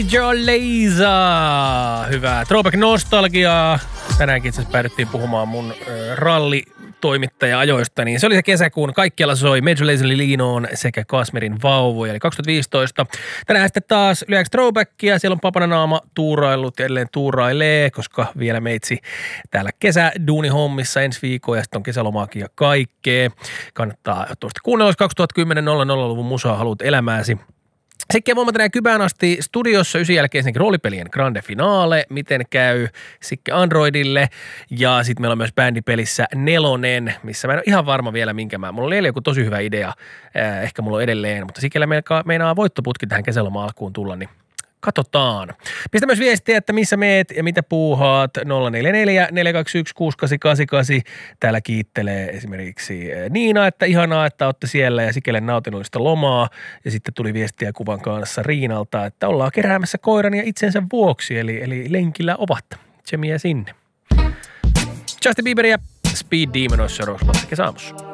Jolleisa! Hyvää throwback-nostalgiaa. Tänäänkin itse asiassa päädyttiin puhumaan mun rallitoimittaja-ajoista, niin se oli se kesäkuun. Kaikkialla soi Major Lazer Linoon sekä Kasmirin vauvoja, eli 2015. Tänään sitten taas lyöks throwbackia. Siellä on Papananaama tuuraillut ja edelleen tuurailee, koska vielä meitsi täällä kesäduunihommissa ensi viikolla ja sitten on kesälomaakin ja kaikkea. Kannattaa tuosta kuunnella, jos 2010 00-luvun musaa haluat elämääsi. Sekin voimme tänään Kybään asti studiossa 9 jälkeen roolipelien grande finale, miten käy Sikke Androidille. Ja sitten meillä on myös bändipelissä 4, missä mä en ole ihan varma vielä minkä mulla oli joku tosi hyvä idea, ehkä mulla on edelleen, mutta Sikellä meinaa voittoputki tähän kesälomaan alkuun tulla, niin katsotaan. Pistä myös viestiä, että missä meet ja mitä puuhaat. 044 421 6888. Täällä kiittelee esimerkiksi Niina, että ihanaa, että olette siellä ja Sikelle nautinnollista lomaa. Ja sitten tuli viestiä kuvan kanssa Riinalta, että ollaan keräämässä koiran ja itsensä vuoksi. Eli lenkillä ovat. Tsemiä sinne. Justin Bieber ja Speed Demon olisi seuraavaksi Saamussa.